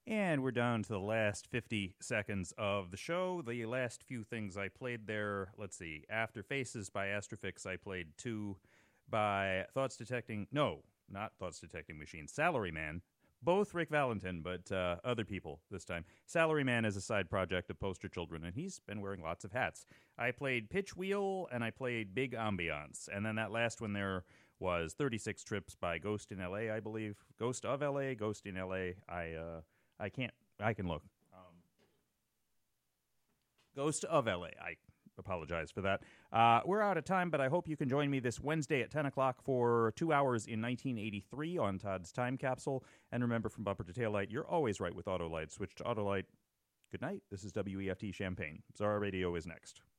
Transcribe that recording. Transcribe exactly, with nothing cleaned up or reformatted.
And we're down to the last fifty seconds of the show. The last few things I played there, let's see. After Faces by Astrofix, I played two. By Thoughts Detecting, no, not Thoughts Detecting Machine, Salaryman. Both Rick Valentin, but uh, other people this time. Salaryman is a side project of Poster Children, and he's been wearing lots of hats. I played Pitch Wheel, and I played Big Ambiance. And then that last one there was thirty-six Trips by Ghost in L A, I believe. Ghost of L A, Ghost in L A. I, uh, I can't, I can look. Um, Ghost of L A, I apologize for that. Uh, we're out of time, but I hope you can join me this Wednesday at ten o'clock for two hours in nineteen eighty-three on Todd's Time Capsule. And remember, from bumper to taillight, you're always right with Autolite. Switch to Autolite. Good night. This is W E F T Champaign. Zara Radio is next.